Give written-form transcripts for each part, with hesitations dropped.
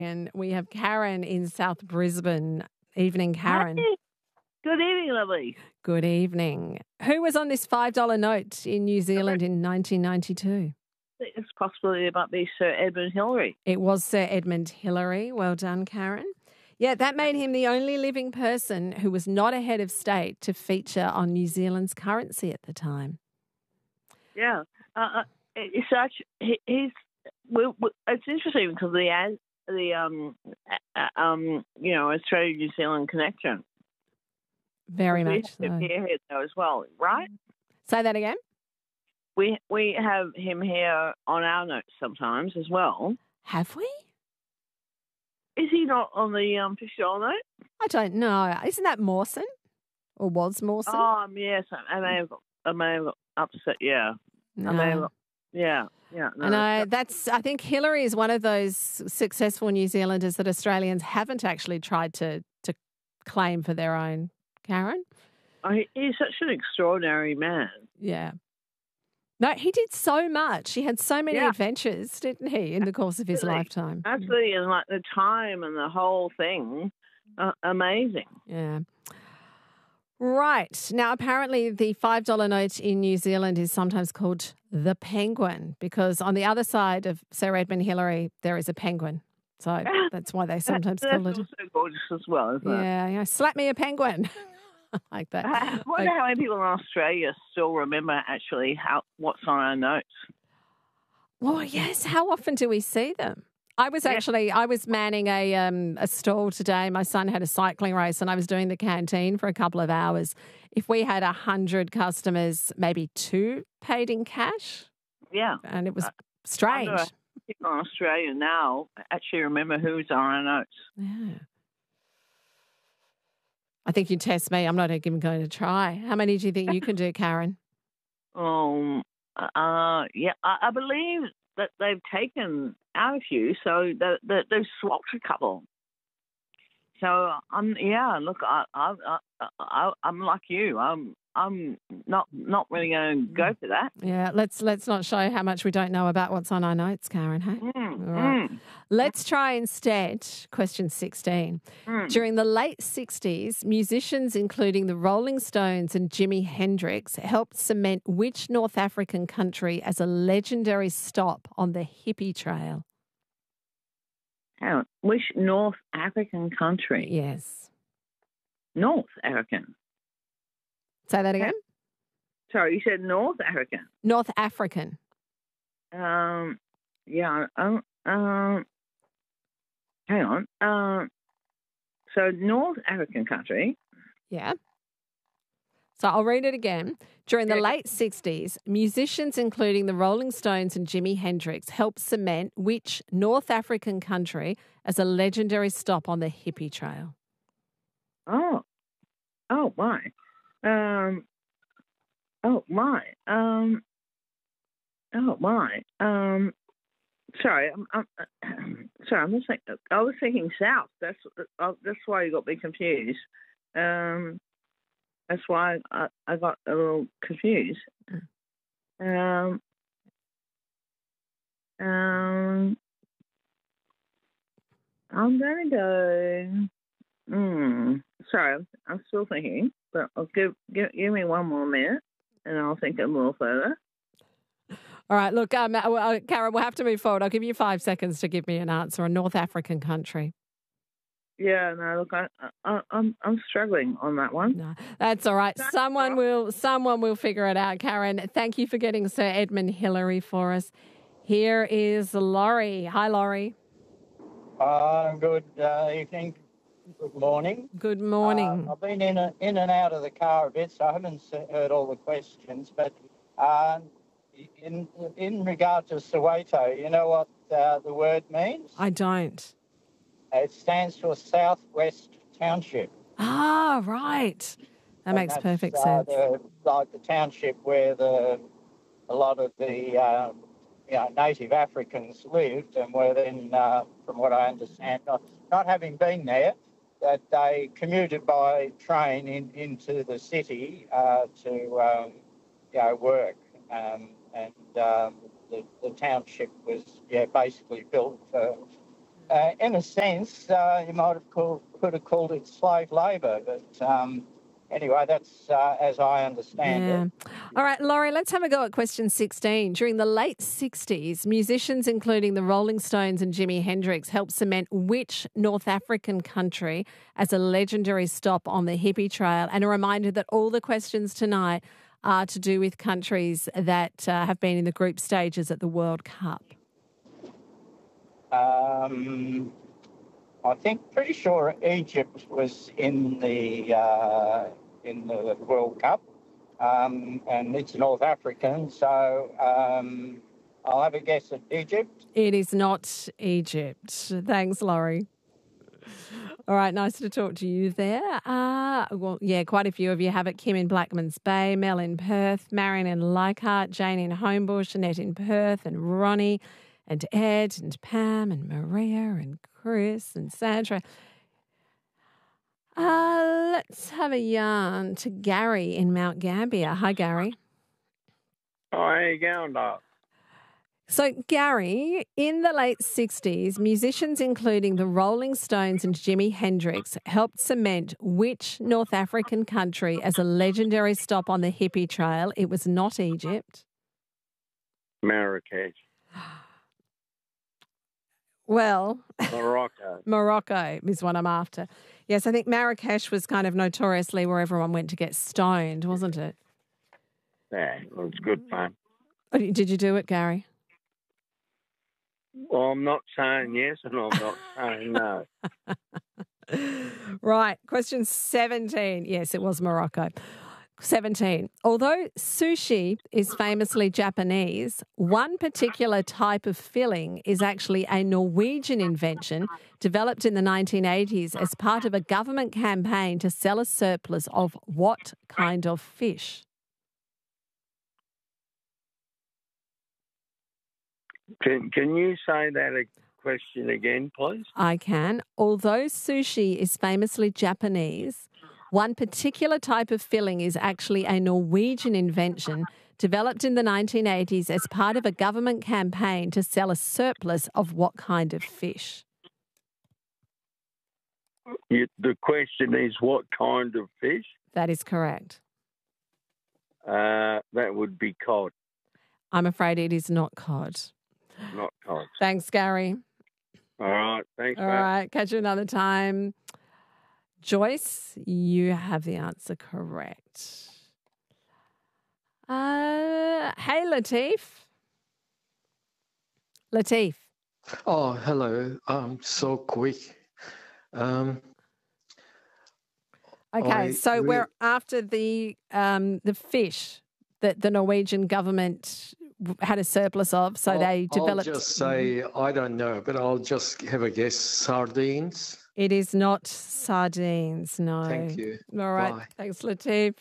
And we have Karen in South Brisbane. Evening, Karen. Hey, good evening, lovely. Good evening. Who was on this $5 note in New Zealand in 1992? It's possible it might be Sir Edmund Hillary. It was Sir Edmund Hillary. Well done, Karen. Yeah, that made him the only living person who was not a head of state to feature on New Zealand's currency at the time. Yeah. It's such, it's interesting because Australia New Zealand connection. Very much so. We have him here though as well, right? Say that again. We have him here on our notes sometimes as well. Have we? Is he not on the $50 note? I don't know. Isn't that Mawson? Or was Mawson? Oh, yes. I may have got upset. Yeah. No. Yeah. No. I think Hillary is one of those successful New Zealanders that Australians haven't actually tried to claim for their own. Karen? He's such an extraordinary man. Yeah. No, he did so much. He had so many adventures, didn't he, in the course of his lifetime? Absolutely. And like the time and the whole thing, amazing. Yeah. Right. Now, apparently the $5 note in New Zealand is sometimes called the penguin because on the other side of Sir Edmund Hillary, there is a penguin. So that's why they sometimes call it. That's also gorgeous as well, isn't it? Yeah, slap me a penguin. Like that. I wonder how many people in Australia still remember actually what's on our notes. Well, yes. How often do we see them? I was manning a stall today. My son had a cycling race and I was doing the canteen for a couple of hours. If we had 100 customers, maybe 2 paid in cash. Yeah. And it was strange. People in Australia now actually remember who's on our notes. Yeah. I think you'd test me. I'm not even going to try. How many do you think you can do, Karen? I believe that they've taken out a few, so they've swapped a couple. So I'm like you. I'm not really going to go for that. Yeah, let's not show how much we don't know about what's on our notes, Karen. Hey? Right. Let's try instead question 16. During the late 60s, musicians including the Rolling Stones and Jimi Hendrix helped cement which North African country as a legendary stop on the hippie trail? Which North African country? Yes. North African. Say that again? Sorry, you said North African. North African. Hang on. So North African country. Yeah. So I'll read it again. During the late 60s, musicians including the Rolling Stones and Jimi Hendrix helped cement which North African country as a legendary stop on the hippie trail? Oh my. Sorry, I'm just thinking. I was thinking south. That's why you got me confused. That's why I got a little confused. I'm gonna go. Sorry, I'm still thinking, but I'll give me one more minute, and I'll think a little further. All right, look, Karen, we'll have to move forward. I'll give you 5 seconds to give me an answer. A North African country. Yeah, no, look, I'm struggling on that one. No, that's all right. Someone will figure it out, Karen. Thank you for getting Sir Edmund Hillary for us. Here is Laurie. Hi, Laurie. Good evening. Good morning. Good morning. I've been in and out of the car a bit, so I haven't heard all the questions. But in regard to Soweto, you know what the word means? I don't. It stands for Southwest Township. Ah, right. That makes perfect sense. Like the township where a lot of the native Africans lived, and were then, from what I understand, not having been there, that they commuted by train into the city to work, and the township was basically built for in a sense, you might have could have called it slave labour, but anyway, that's as I understand it. All right, Laurie, let's have a go at question 16. During the late 60s, musicians including the Rolling Stones and Jimi Hendrix helped cement which North African country as a legendary stop on the hippie trail? And a reminder that all the questions tonight are to do with countries that have been in the group stages at the World Cup. I think pretty sure Egypt was in the World Cup, and it's North African, so I'll have a guess at Egypt. It is not Egypt. Thanks, Laurie. All right, nice to talk to you there. Well, yeah, quite a few of you have it. Kim in Blackman's Bay, Mel in Perth, Marion in Leichhardt, Jane in Homebush, Annette in Perth, and Ronnie, and Ed, and Pam, and Maria, and Chris, and Sandra. Let's have a yarn to Gary in Mount Gambier. Hi, Gary. Oh, how you going, Doc? So, Gary, in the late 60s, musicians including the Rolling Stones and Jimi Hendrix helped cement which North African country as a legendary stop on the hippie trail? It was not Egypt. Marrakesh. Well, Morocco. Morocco is what I'm after. Yes, I think Marrakesh was kind of notoriously where everyone went to get stoned, wasn't it? Yeah, it was good fun. Oh, did you do it, Gary? Well, I'm not saying yes and I'm not saying no. Right. Question 17. Yes, it was Morocco. 17. Although sushi is famously Japanese, one particular type of filling is actually a Norwegian invention developed in the 1980s as part of a government campaign to sell a surplus of what kind of fish? Can you say that question again, please? I can. Although sushi is famously Japanese, one particular type of filling is actually a Norwegian invention developed in the 1980s as part of a government campaign to sell a surplus of what kind of fish? The question is what kind of fish? That is correct. That would be cod. I'm afraid it is not cod. Not cod. Thanks, Gary. All right. Thanks, All right. Catch you another time. Joyce, you have the answer correct. Hey, Latif. Latif. Oh, hello. So quick. Okay, so we're after the fish that the Norwegian government had a surplus of, so they developed. I'll just say, I don't know, but I'll just have a guess. Sardines? It is not sardines, no. Thank you. All right, Bye. thanks, Latif.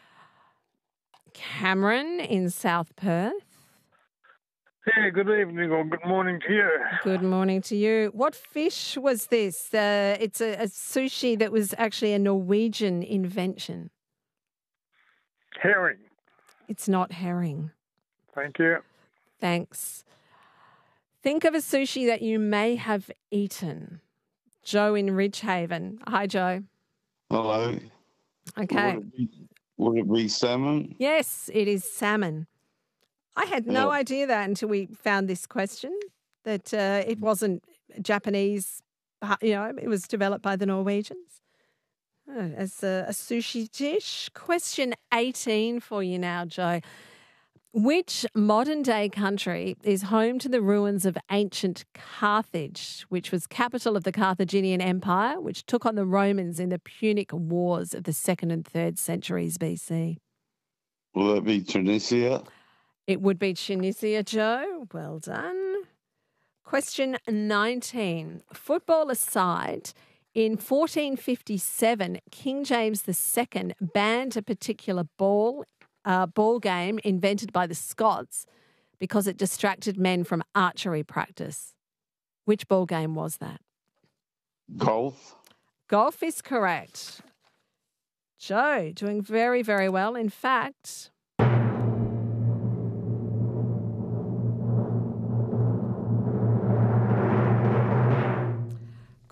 Cameron in South Perth. Yeah, good evening or good morning to you. Good morning to you. What fish was this? It's a sushi that was actually a Norwegian invention. Herring. It's not herring. Thank you. Thanks. Think of a sushi that you may have eaten. Joe in Ridgehaven. Hi, Joe. Hello. Okay. Would it be salmon? Yes, it is salmon. I had no idea that until we found this question, that it wasn't Japanese, it was developed by the Norwegians as a sushi dish. Question 18 for you now, Joe. Which modern-day country is home to the ruins of ancient Carthage, which was capital of the Carthaginian Empire, which took on the Romans in the Punic Wars of the 2nd and 3rd centuries BC? Will that be Tunisia? It would be Tunisia, Joe. Well done. Question 19. Football aside, in 1457, King James II banned a particular ball game invented by the Scots because it distracted men from archery practice. Which ball game was that? Golf. Golf is correct. Joe, doing very, very well. In fact,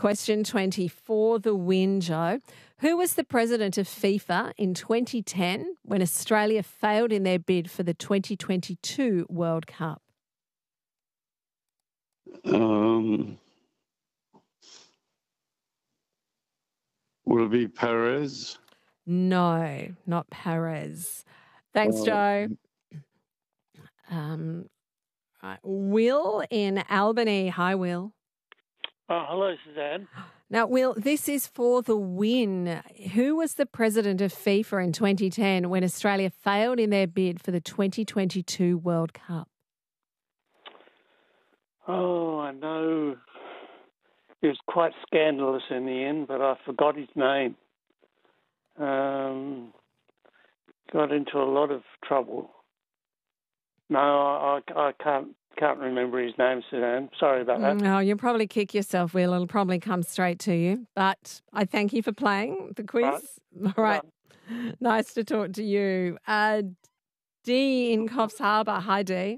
Question 20 for the win, Joe. Who was the president of FIFA in 2010 when Australia failed in their bid for the 2022 World Cup? Will it be Perez? No, not Perez. Thanks, Joe. Right. Will in Albany. Hi, Will. Hello, Suzanne. Now, Will, this is for the win. Who was the president of FIFA in 2010 when Australia failed in their bid for the 2022 World Cup? Oh, I know. It was quite scandalous in the end, but I forgot his name. Got into a lot of trouble. No, I can't remember his name, Suzanne. Sorry about that. No, you'll probably kick yourself, Will. It'll probably come straight to you. But I thank you for playing the quiz. All right. Nice to talk to you. Dee in Coffs Harbour. Hi, Dee.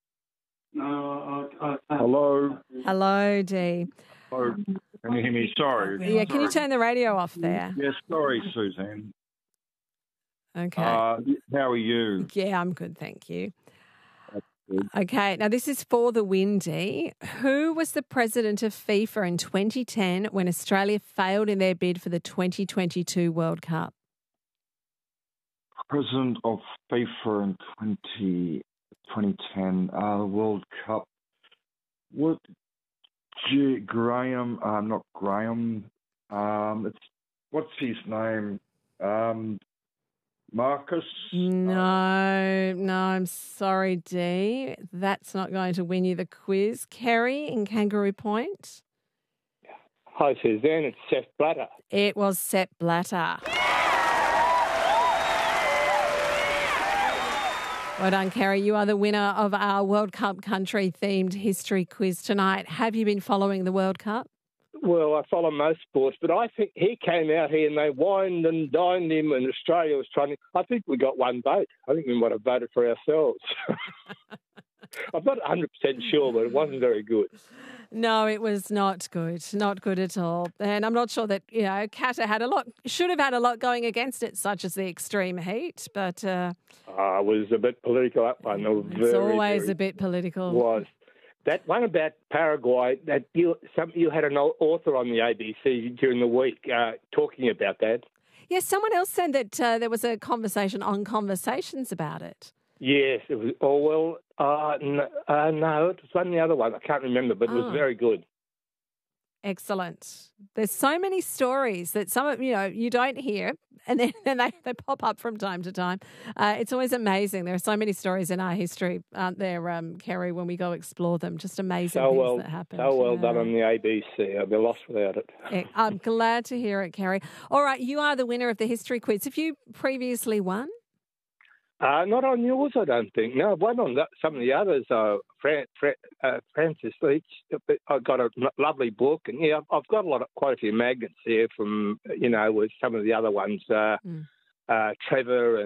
Hello. Hello, Dee. Oh, can you hear me? Sorry. Yeah, can you turn the radio off there? Yes, sorry, Suzanne. Okay. How are you? Yeah, I'm good, thank you. Okay, now this is for the win, Dee. Who was the president of FIFA in 2010 when Australia failed in their bid for the 2022 World Cup? President of FIFA in 2010, the World Cup. What? Graham? Not Graham. What's his name? Marcus? No, I'm sorry, Dee. That's not going to win you the quiz. Kerry in Kangaroo Point. Hi, Suzanne. It's Sepp Blatter. It was Sepp Blatter. Well done, Kerry. You are the winner of our World Cup country-themed history quiz tonight. Have you been following the World Cup? Well, I follow most sports, but I think he came out here and they wined and dined him, and Australia was trying to... I think we got one vote. I think we might have voted for ourselves. I'm not 100% sure, but it wasn't very good. No, it was not good. Not good at all. And I'm not sure that, Qatar should have had a lot going against it, such as the extreme heat, but... it was a bit political, that one. It's always a bit political. It was. That one about Paraguay, that you had an author on the ABC during the week talking about that. Yes, someone else said that there was a conversation on Conversations about it. Yes, it was. No, it was one of the other one. I can't remember, but it was very good. Excellent. There's so many stories that some of you don't hear, and then they pop up from time to time. It's always amazing. There are so many stories in our history, aren't there, Kerry? When we go explore them, just amazing things that happen. So well done on the ABC. I'd be lost without it. I'm glad to hear it, Kerry. All right, you are the winner of the history quiz. Have you previously won? Not on yours, I don't think. No, I've won on some of the others. Francis Leach. I got a lovely book, and I've got quite a few magnets here from with some of the other ones. Trevor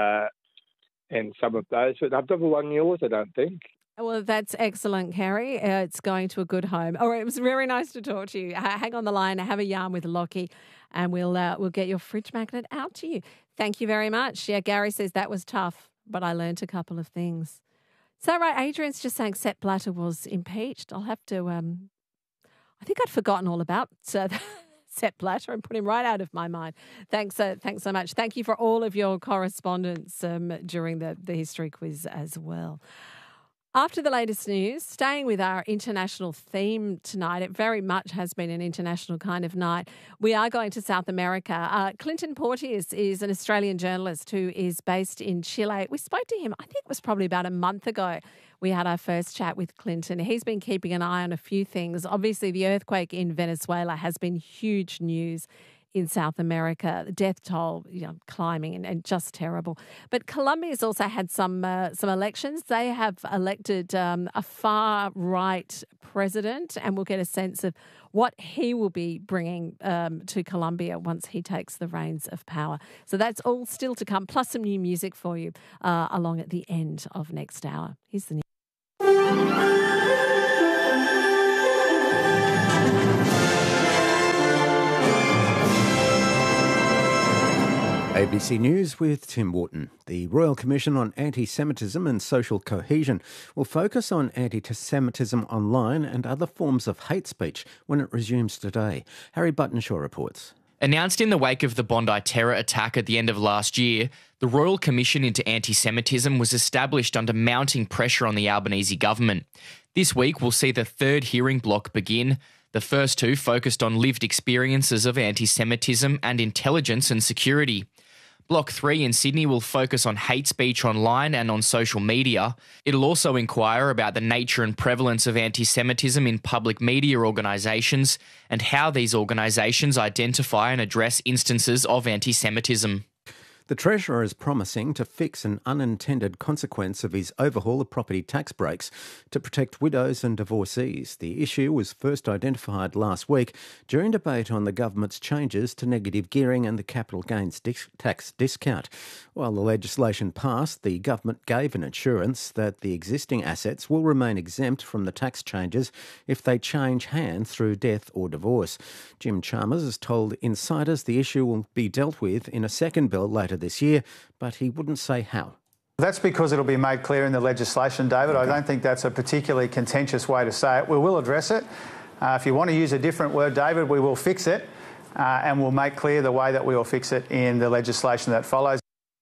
and some of those, but I've never won yours, I don't think. Well, that's excellent, Kerry. It's going to a good home. All right, it was very nice to talk to you. Hang on the line, have a yarn with Lockie, and we'll get your fridge magnet out to you. Thank you very much. Yeah, Gary says that was tough, but I learnt a couple of things. Is that right? Adrian's just saying Sepp Blatter was impeached. I'll have to... I think I'd forgotten all about Sepp Blatter and put him right out of my mind. Thanks so much. Thank you for all of your correspondence during the history quiz as well. After the latest news, staying with our international theme tonight, it very much has been an international kind of night. We are going to South America. Clinton Porteous is an Australian journalist who is based in Chile. We spoke to him, I think it was probably about a month ago. We had our first chat with Clinton. He's been keeping an eye on a few things. Obviously, the earthquake in Venezuela has been huge news in South America, the death toll climbing and just terrible. But Colombia's also had some elections. They have elected a far-right president, and we'll get a sense of what he will be bringing to Colombia once he takes the reins of power. So that's all still to come, plus some new music for you along at the end of next hour. Here's the news. ABC News with Tim Wharton. The Royal Commission on Anti-Semitism and Social Cohesion will focus on anti-Semitism online and other forms of hate speech when it resumes today. Harry Buttonshaw reports. Announced in the wake of the Bondi terror attack at the end of last year, the Royal Commission into Anti-Semitism was established under mounting pressure on the Albanese government. This week we'll see the third hearing block begin. The first two focused on lived experiences of anti-Semitism and intelligence and security. Block 3 in Sydney will focus on hate speech online and on social media. It'll also inquire about the nature and prevalence of anti-Semitism in public media organisations and how these organisations identify and address instances of anti-Semitism. The Treasurer is promising to fix an unintended consequence of his overhaul of property tax breaks to protect widows and divorcees. The issue was first identified last week during debate on the government's changes to negative gearing and the capital gains tax discount. While the legislation passed, the government gave an assurance that the existing assets will remain exempt from the tax changes if they change hands through death or divorce. Jim Chalmers has told insiders the issue will be dealt with in a second bill later this year, but he wouldn't say how. That's because it'll be made clear in the legislation, David. Okay. I don't think that's a particularly contentious way to say it. We will address it. If you want to use a different word, David, we will fix it and we'll make clear the way that we will fix it in the legislation that follows.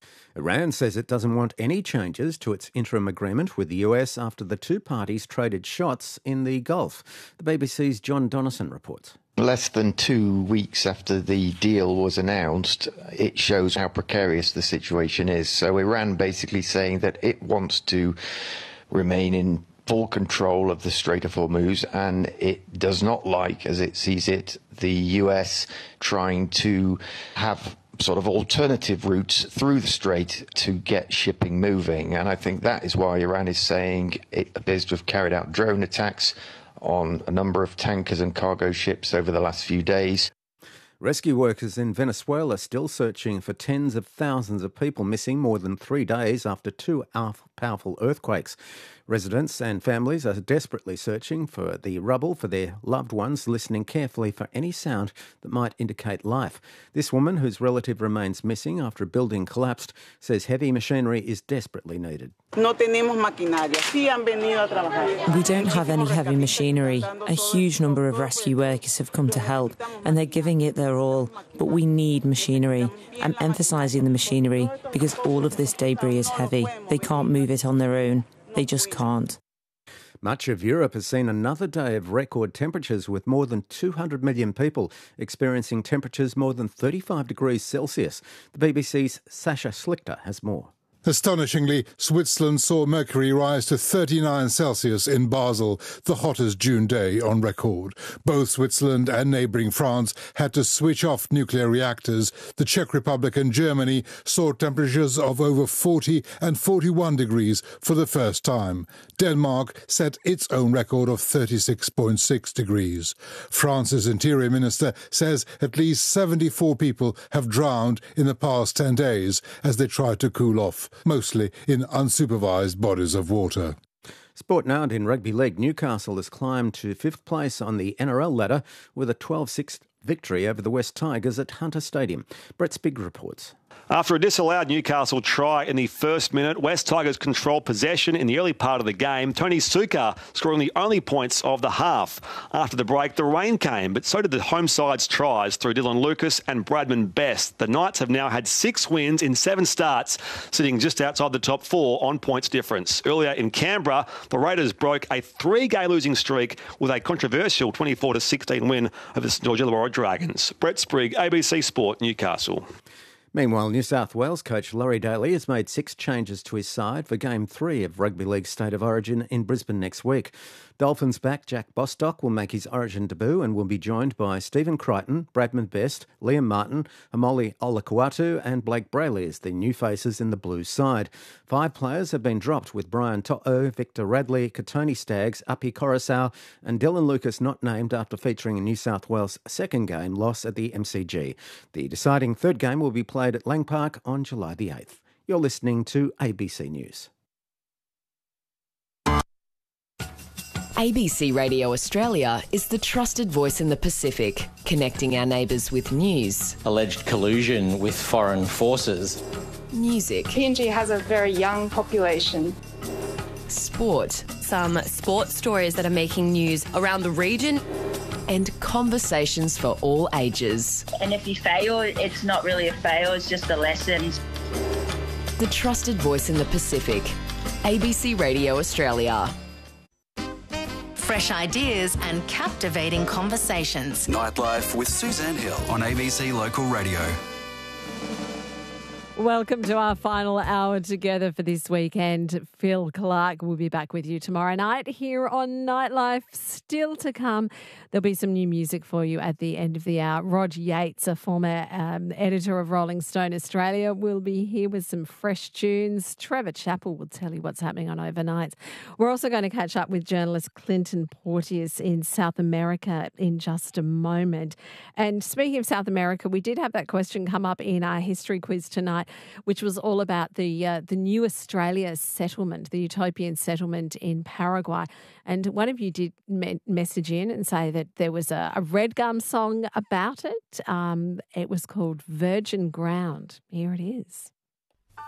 Iran says it doesn't want any changes to its interim agreement with the US after the two parties traded shots in the Gulf. The BBC's John Donnison reports. Less than 2 weeks after the deal was announced, it shows how precarious the situation is. So Iran basically saying that it wants to remain in full control of the Strait of Hormuz, and it does not like, as it sees it, the US trying to have sort of alternative routes through the strait to get shipping moving. And I think that is why Iran is saying it appears to have carried out drone attacks on a number of tankers and cargo ships over the last few days. Rescue workers in Venezuela are still searching for tens of thousands of people missing more than 3 days after two powerful earthquakes. Residents and families are desperately searching for the rubble for their loved ones, listening carefully for any sound that might indicate life. This woman, whose relative remains missing after a building collapsed, says heavy machinery is desperately needed. We don't have any heavy machinery. A huge number of rescue workers have come to help, and they're giving it their all. But we need machinery. I'm emphasising the machinery because all of this debris is heavy. They can't move it on their own. They just can't. Much of Europe has seen another day of record temperatures, with more than 200 million people experiencing temperatures more than 35 degrees Celsius. The BBC's Sasha Slichter has more. Astonishingly, Switzerland saw mercury rise to 39 Celsius in Basel, the hottest June day on record. Both Switzerland and neighbouring France had to switch off nuclear reactors. The Czech Republic and Germany saw temperatures of over 40 and 41 degrees for the first time. Denmark set its own record of 36.6 degrees. France's Interior Minister says at least 74 people have drowned in the past 10 days as they tried to cool off, mostly in unsupervised bodies of water. Sport now, and in rugby league, Newcastle has climbed to 5th place on the NRL ladder with a 12-6 victory over the West Tigers at Hunter Stadium. Brett Spigg reports. After a disallowed Newcastle try in the first minute, West Tigers controlled possession in the early part of the game. Tony Suka scoring the only points of the half. After the break, the rain came, but so did the home side's tries through Dylan Lucas and Bradman Best. The Knights have now had 6 wins in 7 starts, sitting just outside the top 4 on points difference. Earlier in Canberra, the Raiders broke a 3-game losing streak with a controversial 24-16 win over the St George Illawarra Dragons. Brett Sprigg, ABC Sport, Newcastle. Meanwhile, New South Wales coach Laurie Daly has made 6 changes to his side for Game 3 of Rugby League State of Origin in Brisbane next week. Dolphins back Jack Bostock will make his Origin debut and will be joined by Stephen Crichton, Bradman Best, Liam Martin, Amoli Olakuatu and Blake Brayley as the new faces in the Blues side. 5 players have been dropped, with Brian To'o, Victor Radley, Katoni Staggs, Api Coruscant and Dylan Lucas not named after featuring a New South Wales second game loss at the MCG. The deciding third game will be played at Lang Park on July the 8th. You're listening to ABC News. ABC Radio Australia is the trusted voice in the Pacific, connecting our neighbours with news, alleged collusion with foreign forces, music, PNG has a very young population, sport, some sports stories that are making news around the region, and conversations for all ages. And if you fail, it's not really a fail, it's just a lesson. The trusted voice in the Pacific, ABC Radio Australia. Fresh ideas and captivating conversations. Nightlife with Suzanne Hill on ABC Local Radio. Welcome to our final hour together for this weekend. Phil Clark will be back with you tomorrow night here on Nightlife. Still to come, there'll be some new music for you at the end of the hour. Rod Yates, a former editor of Rolling Stone Australia, will be here with some fresh tunes. Trevor Chappell will tell you what's happening on overnights. We're also going to catch up with journalist Clinton Porteous in South America in just a moment. And speaking of South America, we did have that question come up in our history quiz tonight, which was all about the new Australia settlement, the utopian settlement in Paraguay. And one of you did message in and say that there was a Red Gum song about it. It was called Virgin Ground. Here it is.